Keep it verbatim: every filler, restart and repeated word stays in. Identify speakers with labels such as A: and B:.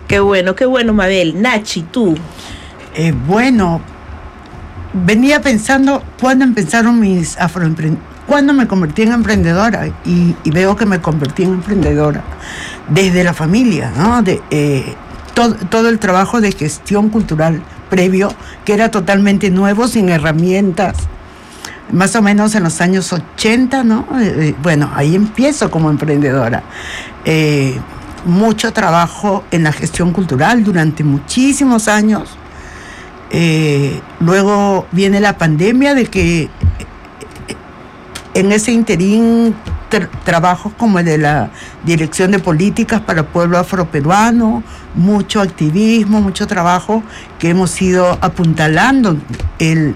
A: Qué bueno, qué bueno, Mabel. Nachi, tú.
B: Eh, bueno, venía pensando cuándo empezaron mis afroemprendedores, cuándo me convertí en emprendedora y, y veo que me convertí en emprendedora desde la familia, ¿no? De, eh, todo, todo el trabajo de gestión cultural previo, que era totalmente nuevo, sin herramientas, más o menos en los años ochenta, ¿no? Eh, bueno, ahí empiezo como emprendedora. Eh, mucho trabajo en la gestión cultural durante muchísimos años. Eh, luego viene la pandemia, de que en ese interín tra- trabajos como el de la Dirección de Políticas para el Pueblo Afroperuano, mucho activismo, mucho trabajo que hemos ido apuntalando el